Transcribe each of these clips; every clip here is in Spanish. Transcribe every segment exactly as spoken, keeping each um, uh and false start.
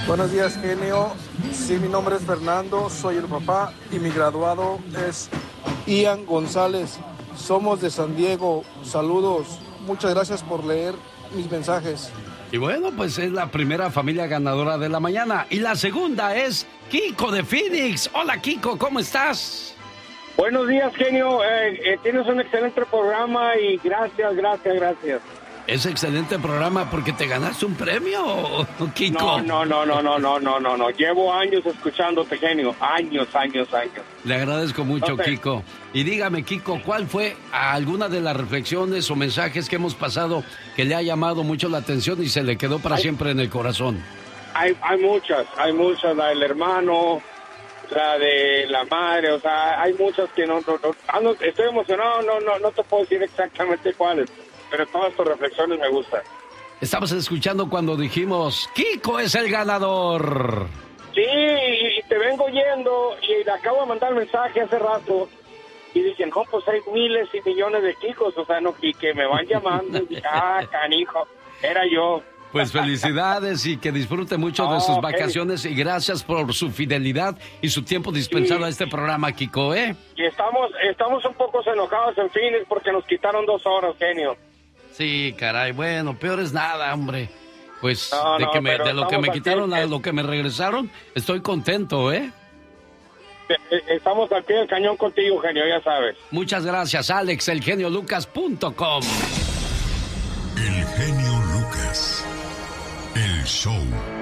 Buenos días, genio. Sí, mi nombre es Fernando, soy el papá y mi graduado es Ian González. Somos de San Diego. Saludos. Muchas gracias por leer mis mensajes. Y bueno, pues es la primera familia ganadora de la mañana. Y la segunda es Kiko de Phoenix. Hola, Kiko, ¿cómo estás? Buenos días, genio. Eh, eh, tienes un excelente programa y gracias, gracias, gracias. Es excelente programa porque te ganaste un premio, Kiko. No, no, no, no, no, no, no, no, no. Llevo años escuchándote, genio. Años, años, años. Le agradezco mucho, okay. Kiko. Y dígame, Kiko, ¿cuál fue alguna de las reflexiones o mensajes que hemos pasado que le ha llamado mucho la atención y se le quedó para hay, siempre en el corazón? Hay, hay muchas, hay muchas. La del hermano, la de la madre, o sea, hay muchas que no, no, no, no estoy emocionado, no, no, no te puedo decir exactamente cuáles. Pero todas tus reflexiones me gustan. Estamos escuchando cuando dijimos, Kiko es el ganador. Sí, y te vengo oyendo y le acabo de mandar mensaje hace rato. Y dicen, no, pues hay miles y millones de Kikos, o sea, no, y que me van llamando. Y, ah, canijo, era yo. Pues felicidades y que disfrute mucho no, de sus vacaciones hey. Y gracias por su fidelidad y su tiempo dispensado sí. a este programa, Kiko, ¿eh? Y estamos, estamos un poco enojados en Phoenix porque nos quitaron dos horas, genio. Sí, caray, bueno, peor es nada, hombre. Pues no, de, no, que me, de lo que me quitaron pie, a lo que me regresaron, estoy contento, ¿eh? Estamos al pie del cañón contigo, genio, ya sabes. Muchas gracias, Alex, el genio lucas punto com. El genio Lucas, el show.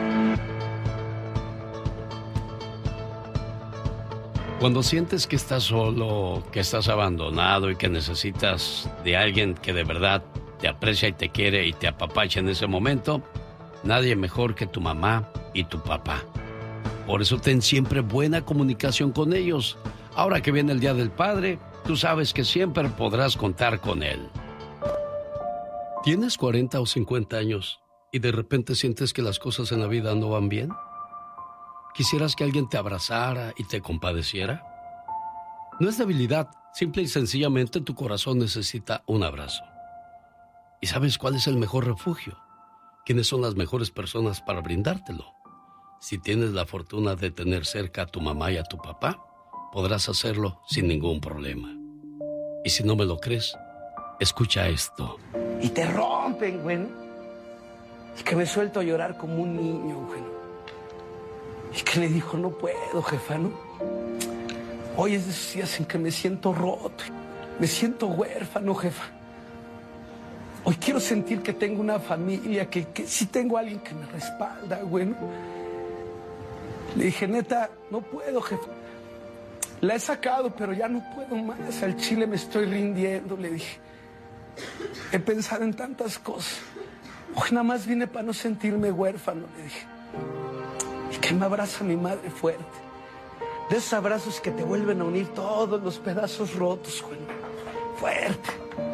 Cuando sientes que estás solo, que estás abandonado y que necesitas de alguien que de verdad te aprecia y te quiere y te apapacha en ese momento, nadie mejor que tu mamá y tu papá. Por eso ten siempre buena comunicación con ellos. Ahora que viene el Día del Padre, tú sabes que siempre podrás contar con él. ¿Tienes cuarenta o cincuenta años y de repente sientes que las cosas en la vida no van bien? ¿Quisieras que alguien te abrazara y te compadeciera? No es debilidad, simple y sencillamente tu corazón necesita un abrazo. ¿Y sabes cuál es el mejor refugio? ¿Quiénes son las mejores personas para brindártelo? Si tienes la fortuna de tener cerca a tu mamá y a tu papá, podrás hacerlo sin ningún problema. Y si no me lo crees, escucha esto. Y te rompen, güey. Y que me suelto a llorar como un niño, güey. Y que le dijo, no puedo, jefa, ¿no? Hoy es de esos días en que me siento roto, me siento huérfano, jefa. Hoy quiero sentir que tengo una familia, que, que sí tengo a alguien que me respalda, güey, ¿no? Le dije, neta, no puedo, jefa. La he sacado, pero ya no puedo más. Al chile me estoy rindiendo, le dije. He pensado en tantas cosas. Hoy nada más vine para no sentirme huérfano, le dije. Y que me abraza mi madre fuerte. De esos abrazos que te vuelven a unir todos los pedazos rotos, güey. Fuerte.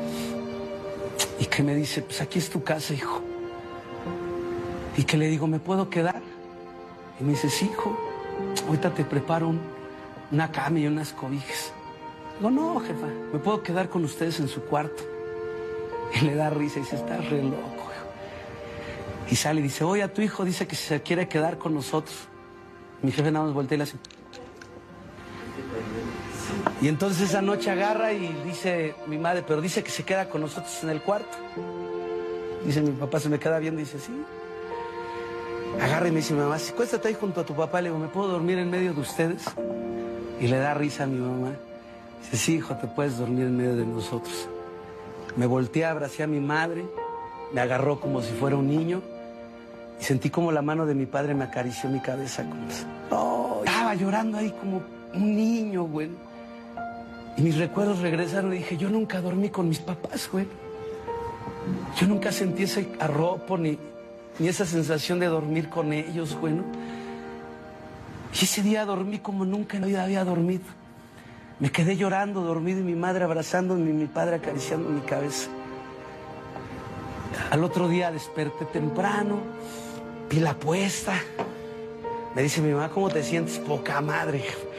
Y que me dice, pues aquí es tu casa, hijo. Y que le digo, ¿me puedo quedar? Y me dice, sí, hijo, ahorita te preparo un, una cama y unas cobijas. Digo, no, jefa, me puedo quedar con ustedes en su cuarto. Y le da risa y dice, estás re loco, hijo. Y sale y dice, oye, a tu hijo dice que se quiere quedar con nosotros. Mi jefe nada más voltea y le hace... Y entonces esa noche agarra y dice mi madre, pero dice que se queda con nosotros en el cuarto. Dice mi papá, se me queda viendo y dice, sí. Agarra y me dice mi mamá, si cuéstate ahí junto a tu papá, le digo, ¿me puedo dormir en medio de ustedes? Y le da risa a mi mamá. Dice, sí, hijo, te puedes dormir en medio de nosotros. Me volteé, abracé a mi madre, me agarró como si fuera un niño y sentí como la mano de mi padre me acarició mi cabeza. Como... Oh, estaba llorando ahí como un niño, güey. Y mis recuerdos regresaron y dije, yo nunca dormí con mis papás, güey. Yo nunca sentí ese arropo ni, ni esa sensación de dormir con ellos, güey, ¿no? Y ese día dormí como nunca en la vida había dormido. Me quedé llorando, dormido, y mi madre abrazándome y mi padre acariciando mi cabeza. Al otro día desperté temprano, vi la puesta. Me dice mi mamá, ¿cómo te sientes? Poca madre.